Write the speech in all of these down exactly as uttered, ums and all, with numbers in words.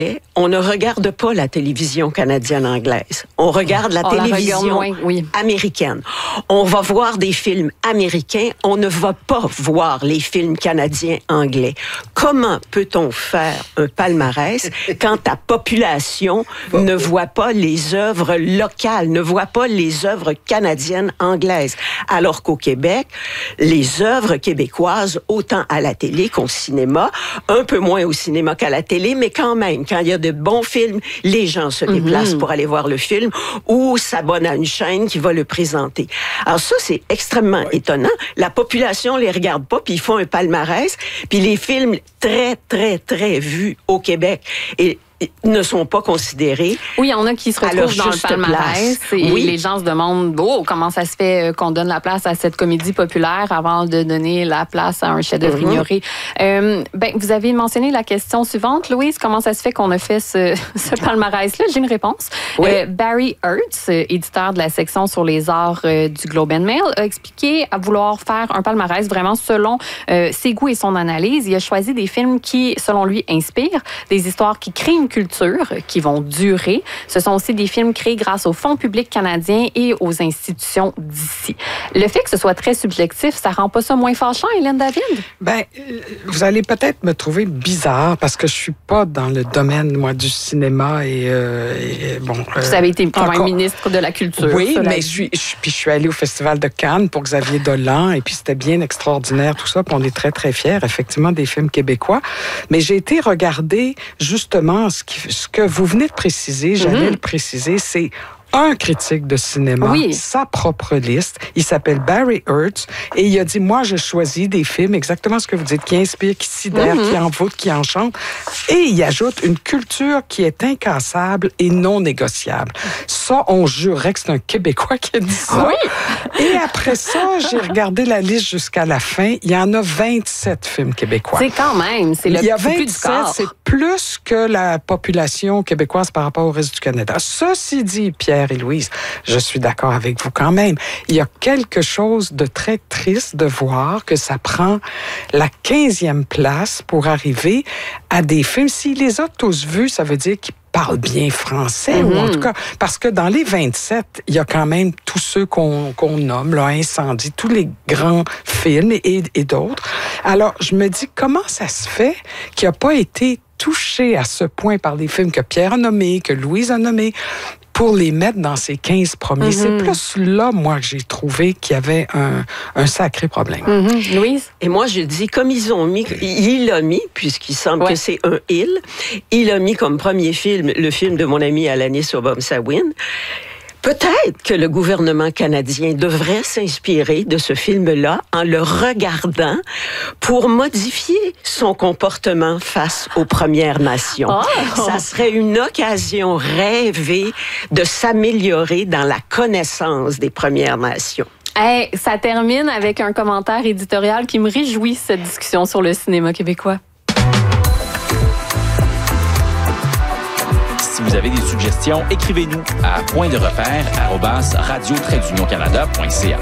on ne regarde pas la télévision canadienne anglaise. On regarde la on télévision la moins, oui. américaine. On va voir des films américains. On ne va pas voir les films canadiens anglais. Comment peut-on faire un palmarès quand ta population ne voit pas les œuvres locales, ne voit pas les œuvres canadiennes anglaises? Alors qu'au Québec, les œuvres québécoises, autant à la télé qu'au cinéma, un peu moins au cinéma qu'à la télé, mais quand même, quand il y a de bons films, les gens se déplacent mm-hmm. pour aller voir le film ou s'abonnent à une chaîne qui va le présenter. Alors ça, c'est extrêmement oui. étonnant. La population les regarde pas, puis ils font un palmarès, puis les films très, très, très vus au Québec et ne sont pas considérés. Oui, il y en a qui se retrouvent dans le palmarès place. Et oui. les gens se demandent oh, comment ça se fait qu'on donne la place à cette comédie populaire avant de donner la place à un chef-d'œuvre mm-hmm. ignoré. Euh, ben, vous avez mentionné la question suivante, Louise, comment ça se fait qu'on a fait ce, ce palmarès-là? J'ai une réponse. Oui. Euh, Barry Hertz, éditeur de la section sur les arts euh, du Globe and Mail, a expliqué à vouloir faire un palmarès vraiment selon euh, ses goûts et son analyse. Il a choisi des films qui, selon lui, inspirent, des histoires qui créent une culture qui vont durer. Ce sont aussi des films créés grâce au Fonds public canadien et aux institutions d'ici. Le fait que ce soit très subjectif, ça rend pas ça moins fâchant, Hélène David? Ben, vous allez peut-être me trouver bizarre parce que je suis pas dans le domaine, moi, du cinéma et, euh, et bon... Euh, vous avez été quand même ministre de la Culture. Oui, mais je suis, je, puis je suis allée au Festival de Cannes pour Xavier Dolan et puis c'était bien extraordinaire tout ça, puis on est très, très fiers, effectivement, des films québécois. Mais j'ai été regarder justement ce qui, ce que vous venez de préciser, j'allais mm-hmm. le préciser, c'est un critique de cinéma, oui. sa propre liste. Il s'appelle Barry Hertz et il a dit, moi, je choisis des films, exactement ce que vous dites, qui inspirent, qui sidèrent, mm-hmm. qui envoûtent, qui enchantent. Et il ajoute une culture qui est incassable et non négociable. Ça, on jurerait que c'est un Québécois qui a dit ça. Oui. Et après ça, j'ai regardé la liste jusqu'à la fin. Il y en a vingt-sept films québécois. C'est quand même, c'est le il y a plus du vingt-sept, c'est plus que la population québécoise par rapport au reste du Canada. Ceci dit, Pierre et Louise, je suis d'accord avec vous quand même. Il y a quelque chose de très triste de voir que ça prend la quinzième place pour arriver à des films. S'il les a tous vus, ça veut dire qu'ils parlent bien français, mm-hmm. ou en tout cas, parce que dans les vingt-sept, il y a quand même tous ceux qu'on, qu'on nomme, là, Incendie, tous les grands films et, et d'autres. Alors, je me dis, comment ça se fait qu'il n'a pas été touché à ce point par les films que Pierre a nommés, que Louise a nommés, pour les mettre dans ces quinze premiers. Mm-hmm. C'est plus là, moi, que j'ai trouvé qu'il y avait un, un sacré problème. Mm-hmm. Louise? Et moi, je dis, comme ils ont mis, il l'a mis, puisqu'il semble ouais. que c'est un « il », il a mis comme premier film le film de mon ami Alanis Obomsawin. Peut-être que le gouvernement canadien devrait s'inspirer de ce film-là en le regardant pour modifier son comportement face aux Premières Nations. Oh. Ça serait une occasion rêvée de s'améliorer dans la connaissance des Premières Nations. Hey, ça termine avec un commentaire éditorial qui me réjouit, cette discussion sur le cinéma québécois. Si vous avez des suggestions, écrivez-nous à point de repère arobase radio trait d'union canada point c a.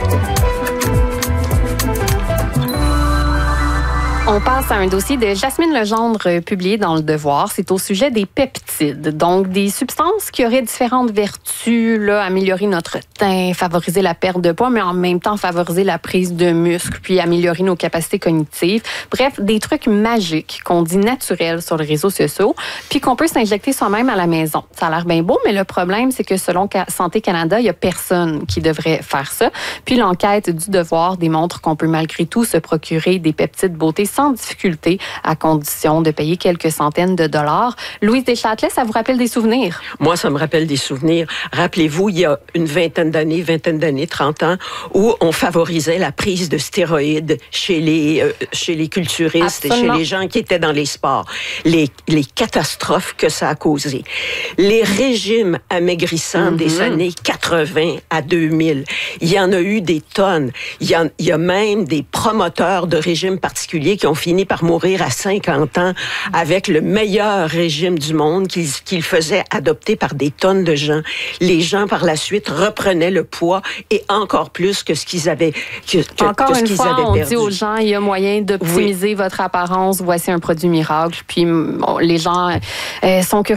On passe à un dossier de Jasmine Legendre publié dans Le Devoir. C'est au sujet des peptides, donc des substances qui auraient différentes vertus, là, améliorer notre teint, favoriser la perte de poids, mais en même temps favoriser la prise de muscle, puis améliorer nos capacités cognitives. Bref, des trucs magiques qu'on dit naturels sur les réseaux sociaux, puis qu'on peut s'injecter soi-même à la maison. Ça a l'air bien beau, mais le problème, c'est que selon Santé Canada, il n'y a personne qui devrait faire ça. Puis l'enquête du Devoir démontre qu'on peut malgré tout se procurer des peptides beauté sans difficulté, à condition de payer quelques centaines de dollars. Louise Deschâtelet, ça vous rappelle des souvenirs? Moi, ça me rappelle des souvenirs. Rappelez-vous, il y a une vingtaine d'années, vingtaine d'années, trente ans, où on favorisait la prise de stéroïdes chez les, euh, chez les culturistes Absolument. Et chez les gens qui étaient dans les sports. Les, les catastrophes que ça a causées. Les régimes amaigrissants mm-hmm. des années quatre-vingts à deux mille. Il y en a eu des tonnes. Il y a, il y a même des promoteurs de régimes particuliers qui ont fini par mourir à cinquante ans avec le meilleur régime du monde qu'ils, qu'ils faisaient adopter par des tonnes de gens. Les gens, par la suite, reprenaient le poids et encore plus que ce qu'ils avaient que, que, Encore que ce une qu'ils fois, avaient on perdu. dit aux gens, il y a moyen d'optimiser oui. votre apparence. Voici un produit miracle. Puis bon, les gens euh, sont curieux